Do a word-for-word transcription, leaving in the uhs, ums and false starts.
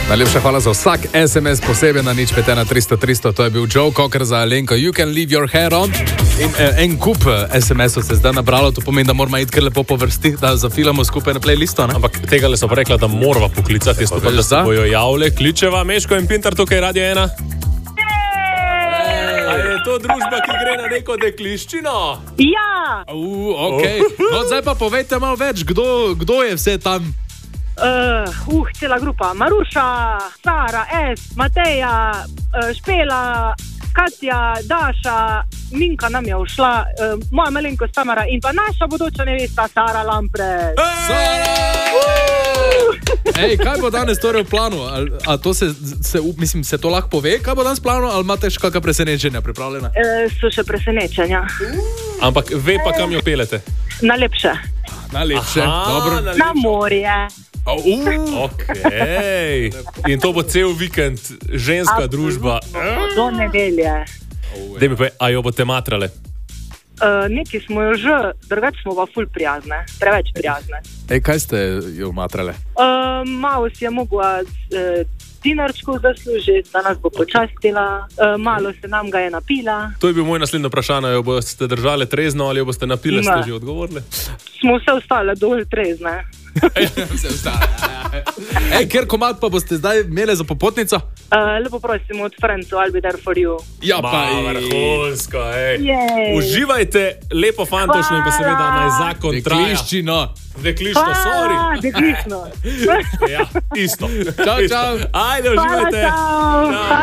Najlepša hvala za vsak es em es posebej na nič pet ena tristo tristo. To je bil Joe Cocker za Alenko. You can leave your hair on. In eh, en kup es em esov se zdaj nabralo. To pomeni, da moramo iti kar lepo po vrsti, da zafilamo skupaj na playlisto. Ne? Ampak tega le so pa rekla, da morava poklicati. Jaz pa, da se bojo javile. Kličeva Meško in Pintar, tukaj Radio ena. A je to družba, ki gre na neko dekliščino? Ja! Uh, okay. No, zdaj pa povejte malo več, kdo, kdo je vse tam? Uh, uh, cela grupa. Maruša, Sara, Es, Mateja, uh, Špela, Katja, Daša, Minka nam je ušla, uh, moja malenkost Tamara in pa naša bodoča nevesta Sara Lampret. Sara! Ej, kaj bo danes torej v planu? A, a to se, se, mislim, se to lahko pove, kaj bo danes v planu, ali imate še kakšna presenečenja pripravljena? Uh, so še presenečenja. Ampak ve pa, kam jo pelete? Najlepše. Najlepše, Aha, dobro. najlepše. Na morje. Uh. Okay. In to bo cel vikend, ženska družba. Do nedelje. Dej mi pa, a jo boste matrale? Uh, neki smo jo že, drugače smo pa ful prijazne, preveč prijazne. Ej, kaj ste jo matrale? Uh, malo si je mogla uh, dinarčku zaslužiti, da nas bo počastila, uh, malo se nam ga je napila. To je bil moj naslednji vprašanje, jo boste držali trezno ali jo boste napile, ste že odgovorili? Smo vse ostale dovolj trezne. Vse ostale. Ej, ker komad pa boste zdaj imeli za popotnico? Uh, lepo prosimo od Francu, I'll be there for you. Ja, pa Ma, vrhunsko, ej. Jej. Uživajte, lepo fantošno in pa seveda naj zakon traja. Dekliščino. Dekliščno, sorry. Dekliščno. Ja, isto. Čau, čau. Ajde, uživajte. Hvala, čau. Čau.